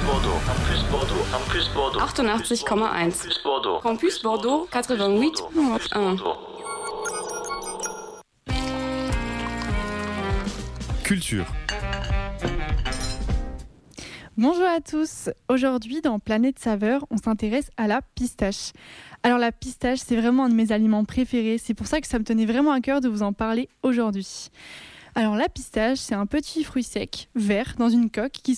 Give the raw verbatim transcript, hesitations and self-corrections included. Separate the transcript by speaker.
Speaker 1: Bordeaux, Campus Bordeaux, Campus Bordeaux,
Speaker 2: achtundachtzig Komma eins.
Speaker 1: Campus Bordeaux,
Speaker 2: Campus Bordeaux, quatre-vingt-huit virgule un.
Speaker 3: Culture.
Speaker 4: Bonjour à tous. Aujourd'hui, dans Planète Saveur, on s'intéresse à la pistache. Alors la pistache, c'est vraiment un de mes aliments préférés. C'est pour ça que ça me tenait vraiment à cœur de vous en parler aujourd'hui. Alors la pistache, c'est un petit fruit sec, vert, dans une coque, qui